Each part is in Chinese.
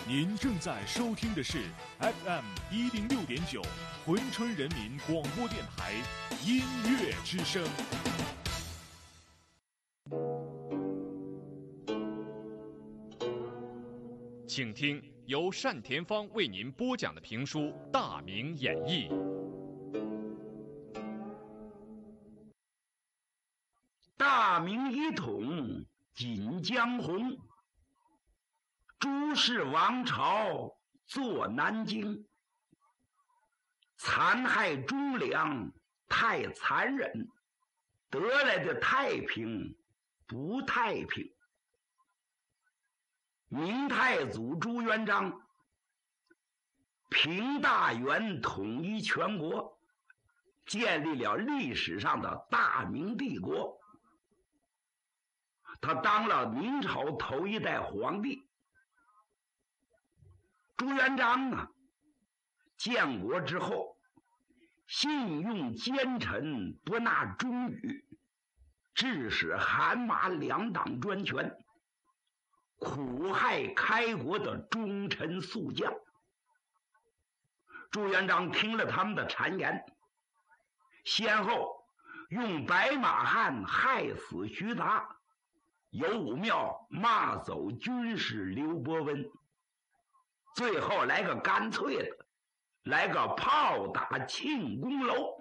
您正在收听的是 FM106.9珲春人民广播电台音乐之声。请听由单田芳为您播讲的评书《大明演义》。 大明一统锦江红，朱氏王朝坐南京，残害忠良太残忍，得来的太平不太平。明太祖朱元璋平大元，统一全国，建立了历史上的大明帝国。他当了明朝头一代皇帝。朱元璋啊，建国之后，信用奸臣，不纳忠语，致使韩麻两党专权，苦害开国的忠臣宿将。朱元璋听了他们的谗言，先后用白马汉害死徐达，有武庙骂走军师刘伯温，最后来个干脆的，来个炮打庆功楼。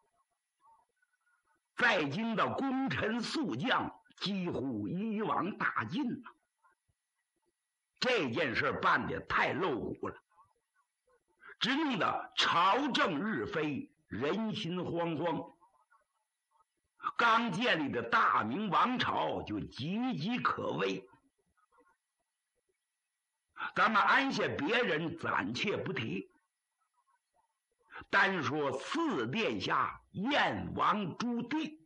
在京的功臣宿将几乎一网打尽了。这件事办得太露骨了，只弄得朝政日非，人心惶惶。刚建立的大明王朝就岌岌可危。咱们按下别人暂且不提，单说四殿下燕王朱棣。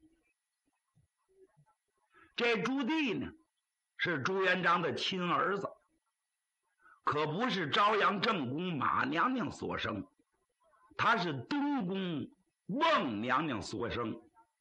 这朱棣呢，是朱元璋的亲儿子，可不是朝阳正宫马娘娘所生，他是东宫孟娘娘所生。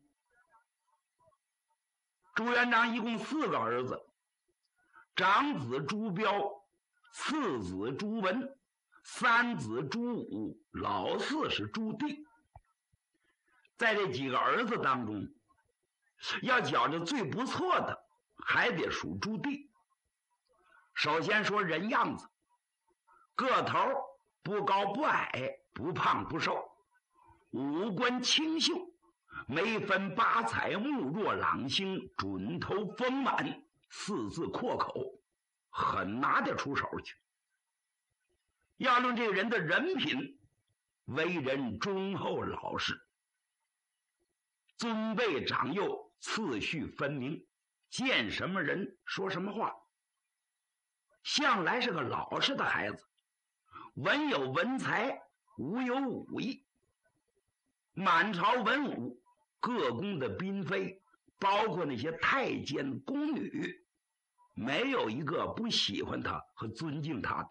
朱元璋一共4个儿子，长子朱标，次子朱文，三子朱武，老四是朱棣。在这几个儿子当中，要觉着最不错的还得数朱棣。首先说人样子，个头不高不矮，不胖不瘦，五官清秀，眉分八彩，目若朗星，准头丰满，四字阔口，很拿得出手去。要论这个人的人品，为人忠厚老实，尊卑长幼次序分明，见什么人说什么话，向来是个老实的孩子，文有文才，武有武艺。满朝文武各宫的嫔妃，包括那些太监宫女，没有一个不喜欢他和尊敬他的。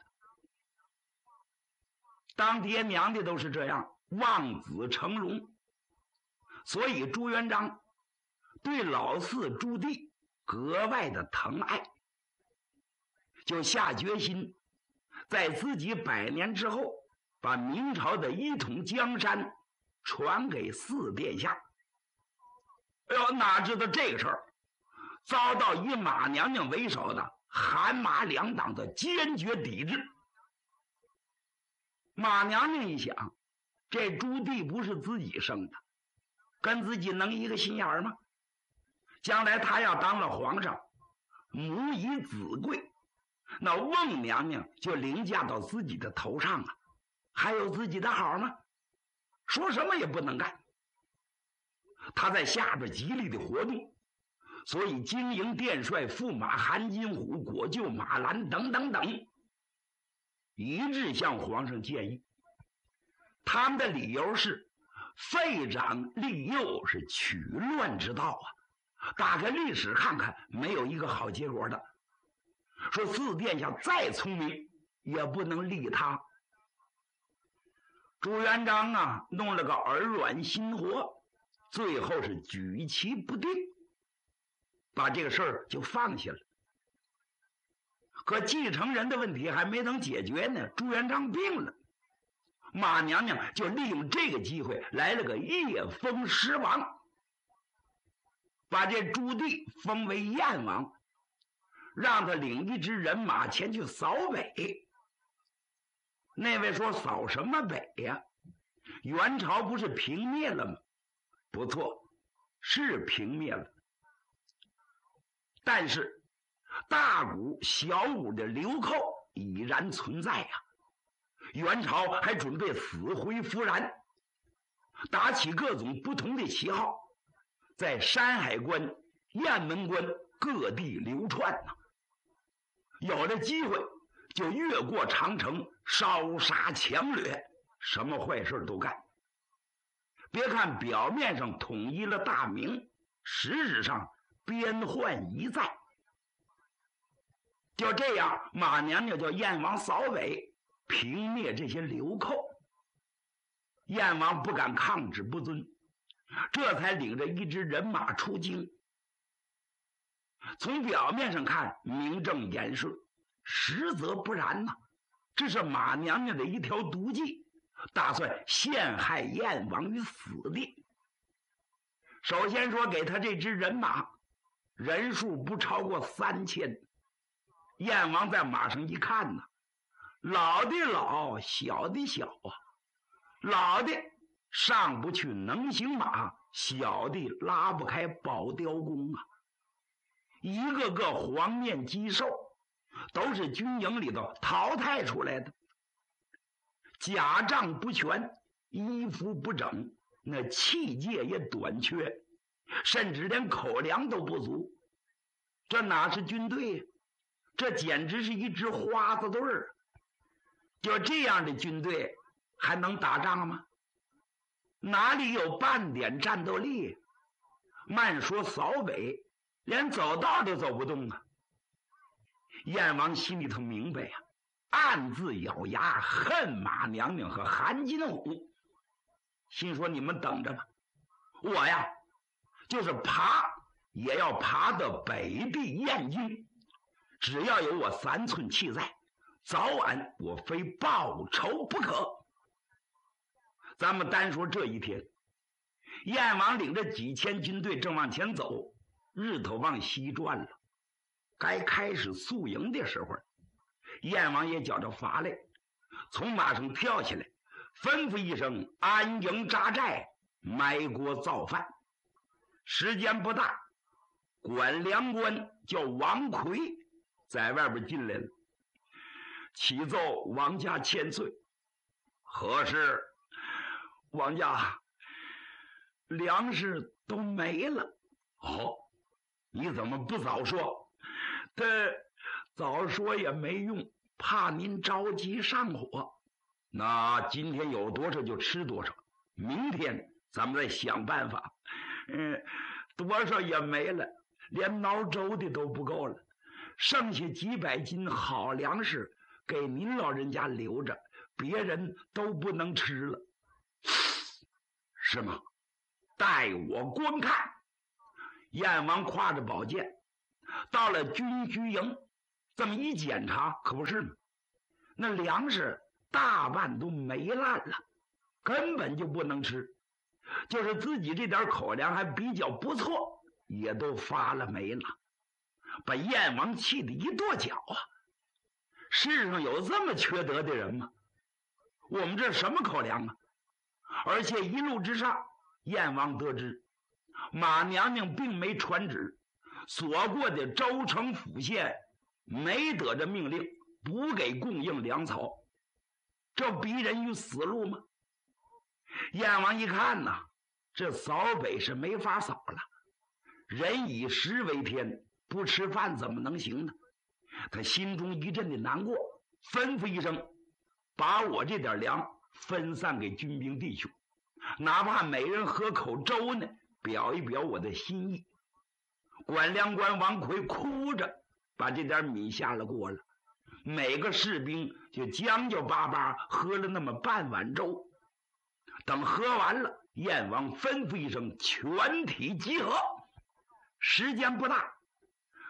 当爹娘的都是这样，望子成龙。所以朱元璋对老四朱棣格外的疼爱，就下决心在自己100年之后，把明朝的一统江山传给四殿下。哎呦，哪知道这个事儿遭到以马娘娘为首的韩麻两党的坚决抵制。马娘娘一想，这朱棣不是自己生的，跟自己能一个心眼吗？将来他要当了皇上，母以子贵，那孟娘娘就凌驾到自己的头上啊，还有自己的好吗？说什么也不能干。他在下边极力的活动，所以经营殿帅、驸马韩金虎、国舅马兰等等等，一致向皇上建议。他们的理由是废长立幼是取乱之道啊，打开历史看看，没有一个好结果的。说四殿下再聪明也不能立他。朱元璋啊，弄了个耳软心活，最后是举棋不定，把这个事儿就放下了。 可继承人的问题还没能解决呢，朱元璋病了，马娘娘就利用这个机会来了个夜封狮王，把这朱棣封为燕王，让他领一支人马前去扫北。那位说扫什么北呀？元朝不是平灭了吗？不错，是平灭了，但是大股小股的流寇已然存在呀。元朝还准备死灰复燃，打起各种不同的旗号，在山海关、雁门关各地流窜呢。有了机会就越过长城，烧杀抢掠，什么坏事都干。别看表面上统一了大明，实质上边患一再。就这样，马娘娘叫燕王扫北，平灭这些流寇。燕王不敢抗旨不遵，这才领着一支人马出京。从表面上看名正言顺，实则不然呐，这是马娘娘的一条毒计，打算陷害燕王于死地。首先说给他这支人马，人数不超过3000。燕王在马上一看呢，老的老，小的小啊，老的上不去能行马，小的拉不开宝雕弓啊。一个个黄面肌瘦，都是军营里头淘汰出来的，甲仗不全，衣服不整，那器械也短缺，甚至连口粮都不足。这哪是军队呀？这简直是一支花子队儿。就这样的军队还能打仗吗？哪里有半点战斗力？慢说扫北，连走道都走不动啊！燕王心里头明白呀，暗自咬牙恨马娘娘和韩金虎，心说你们等着吧，我呀就是爬也要爬到北地燕京，只要有我3寸气在，早晚我非报仇不可。咱们单说这一天，燕王领着几千军队正往前走，日头往西转了，该开始宿营的时候，燕王也觉着乏累，从马上跳下来，吩咐一声安营扎寨，埋锅造饭。时间不大，管粮官叫王奎在外边进来了，启奏王家千岁。何事？王家，粮食都没了。哦，你怎么不早说？早说也没用，怕您着急上火。那今天有多少就吃多少，明天咱们再想办法。多少也没了，连熬粥的都不够了，剩下几百斤好粮食给您老人家留着，别人都不能吃了。是吗？待我观看。燕王挎着宝剑到了军需营，这么一检查，可不是吗？那粮食大半都霉烂了，根本就不能吃，就是自己这点口粮还比较不错，也都发了霉了，把燕王气得一跺脚啊！世上有这么缺德的人吗？我们这什么口粮啊？而且一路之上，燕王得知马娘娘并没传旨，所过的州城府县没得着命令不给供应粮草，这逼人于死路吗？燕王一看呐，这扫北是没法扫了，人以食为天，不吃饭怎么能行呢？他心中一阵的难过，吩咐一声，把我这点粮分散给军兵弟兄，哪怕每人喝口粥呢，表一表我的心意。管粮官王奎哭着把这点米下了锅了，每个士兵就将就巴巴喝了那么半碗粥。等喝完了，燕王吩咐一声，全体集合。时间不大，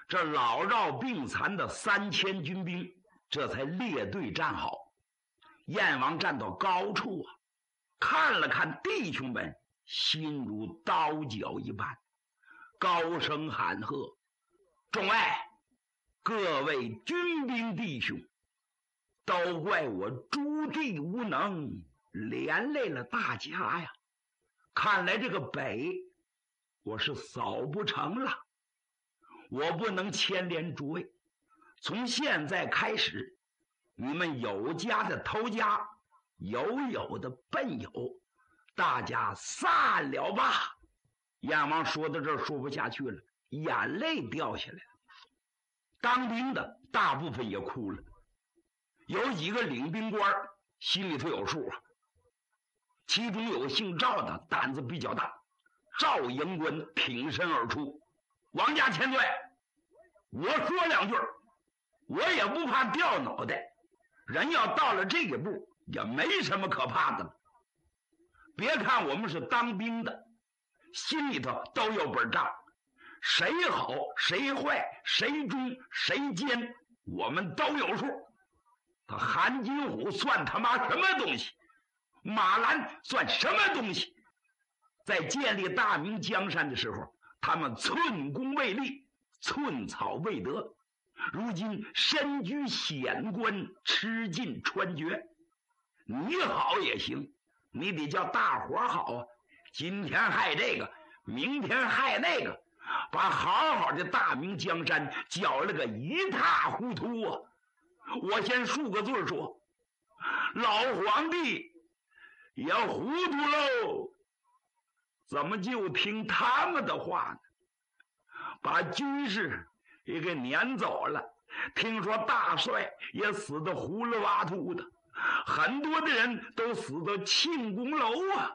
这老弱病残的3000军兵这才列队站好。燕王站到高处啊，看了看弟兄们，心如刀绞一般，高声喊喝：“众位，各位军兵弟兄，都怪我朱棣无能，连累了大家呀！看来这个北我是扫不成了，我不能牵连诸位。从现在开始，你们有家的投家，有的奔有，大家散了吧。”燕王说到这儿说不下去了，眼泪掉下来了。当兵的大部分也哭了，有几个领兵官心里头有数啊。其中有姓赵的胆子比较大，赵营官挺身而出：“王家千岁，我说2句，我也不怕掉脑袋。人要到了这一步，也没什么可怕的了。别看我们是当兵的，心里头都有本账，谁好谁坏，谁忠谁奸，我们都有数。他韩金虎算他妈什么东西？马兰算什么东西？在建立大明江山的时候，他们寸功未立，寸草未得。如今身居显官，吃尽穿绝。你好也行，你得叫大伙好啊！今天害这个，明天害那个，把好好的大明江山搅了个一塌糊涂啊！我先数个字说，老皇帝也糊涂喽。怎么就听他们的话呢？把军士也给撵走了，听说大帅也死得糊里瓦涂的，很多的人都死到庆功楼啊！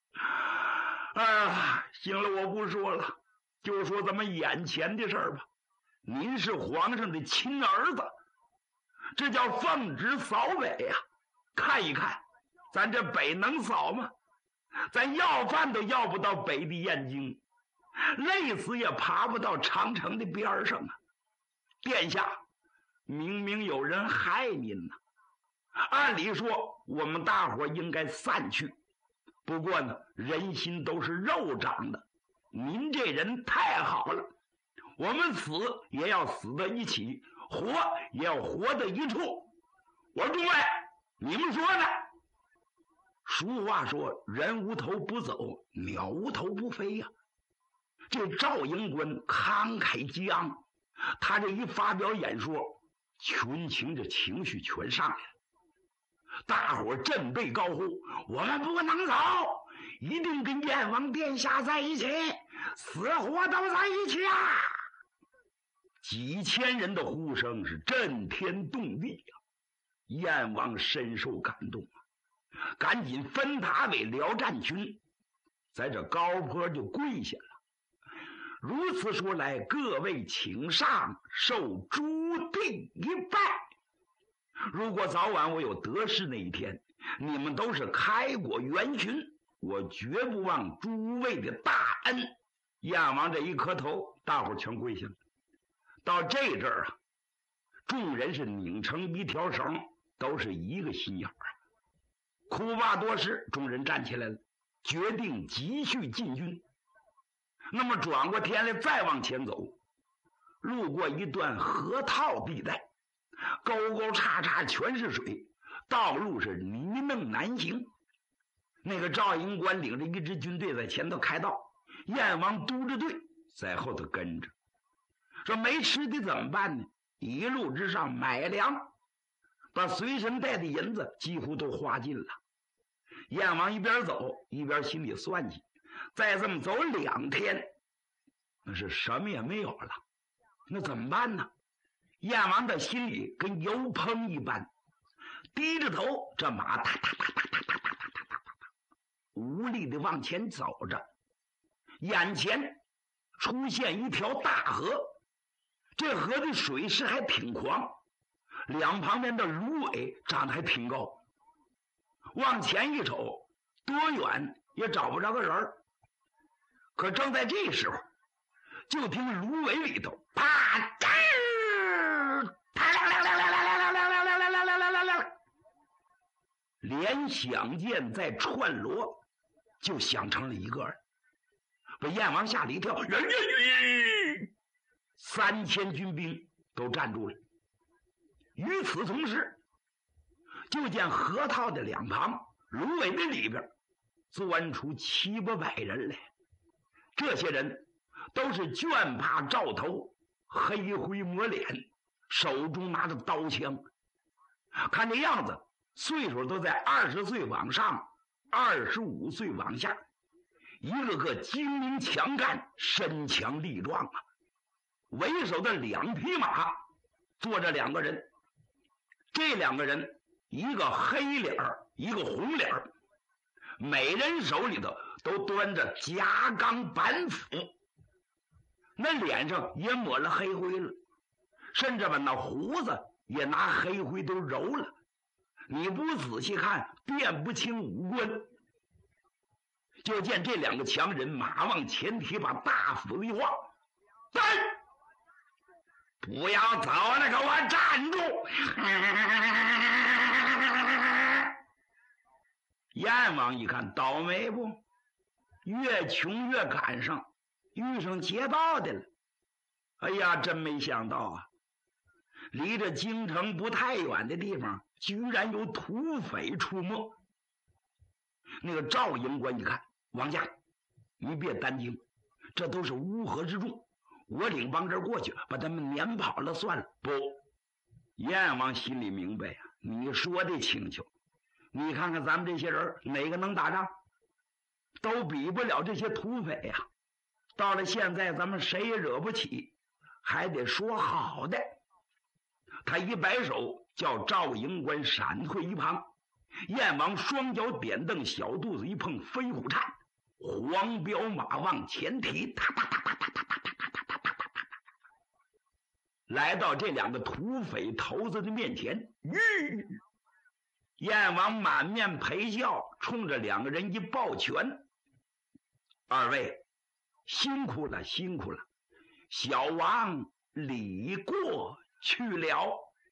行了，我不说了，就说咱们眼前的事儿吧。您是皇上的亲儿子，这叫奉旨扫北呀！看一看，咱这北能扫吗？咱要饭都要不到北的燕京，累死也爬不到长城的边上啊！殿下，明明有人害您呢。按理说，我们大伙应该散去。不过呢，人心都是肉长的，您这人太好了，我们死也要死在一起，活也要活在一处。我说诸位，你们说呢？俗话说，人无头不走，鸟无头不飞呀。这赵营官慷慨激昂，他这一发表演说，群情这情绪全上来了。大伙振臂高呼：“我们不能走，一定跟燕王殿下在一起，死活都在一起啊！”几千人的呼声是震天动地呀。燕王深受感动啊，赶紧分塔为辽战军，在这高坡就跪下了。如此说来，各位请上，受朱棣一拜。如果早晚我有得势那一天，你们都是开国元勋，我绝不忘诸位的大恩。燕王这一磕头，大伙全跪下了。到这阵儿啊，众人是拧成一条绳，都是一个心眼儿啊。哭罢多时，众人站起来了，决定继续进军。那么转过天来再往前走，路过一段河套地带，沟沟叉叉全是水，道路是泥泞难行。那个赵营官领着一支军队在前头开道，燕王督着队在后头跟着。说没吃的怎么办呢？一路之上买粮，把随身带的银子几乎都花尽了。燕王一边走一边心里算计，再这么走2天，那是什么也没有了。那怎么办呢？燕王的心里跟油烹一般，低着头，这马哒哒哒哒哒哒哒哒哒哒，无力的往前走着。眼前出现一条大河，这河的水势还挺狂，两旁边的芦苇长得还挺高。往前一瞅，多远也找不着个人儿。可正在这时候，就听芦苇里头啪嚓连响箭再串锣，就想成了一个人，把燕王吓了一跳。3000军兵都站住了。与此同时，就见河套的两旁，芦苇的里边，钻出700、800人来。这些人都是绢帕罩头，黑灰抹脸，手中拿着刀枪，看这样子岁数都在20岁往上，25岁往下，一个个精明强干，身强力壮啊。为首的2匹马坐着2个人，这2个人一个黑脸一个红脸，每人手里头都端着夹钢板斧，那脸上也抹了黑灰了，甚至把那胡子也拿黑灰都揉了，你不仔细看辨不清五官。就见这2个强人马往前提，把大斧一晃，站！不要走了，给我站住！燕王一看，倒霉不？越穷越赶上，遇上劫道的了。哎呀，真没想到啊！离这京城不太远的地方，居然有土匪出没。那个赵营官一看，王家，你别担惊，这都是乌合之众，我领帮人过去，把他们撵跑了算了。不，燕王心里明白呀，你说的轻巧。你看看咱们这些人哪个能打仗，都比不了这些土匪呀。到了现在咱们谁也惹不起，还得说好的。他一摆手，叫赵营官闪退一旁。燕王双脚点蹬，小肚子一碰飞虎颤，黄骠马往前提，哒哒哒哒哒哒哒哒哒哒哒哒，来到这2个土匪头子的面前。燕王满面陪笑，冲着2个人一抱拳：“二位辛苦了，辛苦了，小王礼过去了。”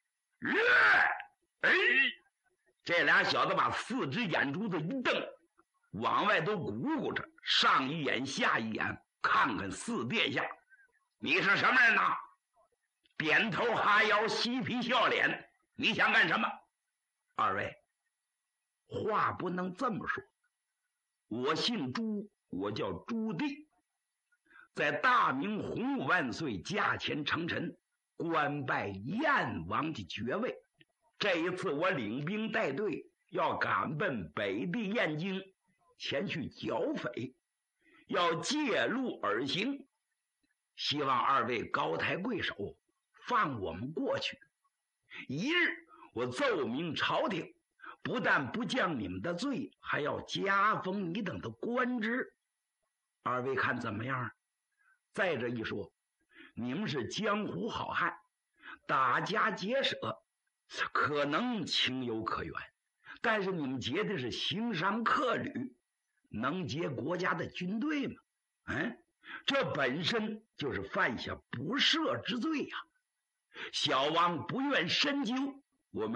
这俩小子把4只眼珠子一瞪，往外都鼓鼓着，上一眼下一眼，看看4殿下，你是什么人呐？点头哈腰，嬉皮笑脸，你想干什么？二位，话不能这么说。我姓朱，我叫朱棣，在大明洪武万岁驾前称臣，官拜燕王的爵位。这一次我领兵带队，要赶奔北地燕京，前去剿匪，要借路而行，希望二位高抬贵手，放我们过去。一日我奏明朝廷，不但不降你们的罪，还要加封你等的官职。二位看怎么样？再者一说，你们是江湖好汉，打家劫舍，可能情有可原，但是你们劫的是行商客旅，能劫国家的军队吗？这本身就是犯下不赦之罪呀！小王不愿深究，我们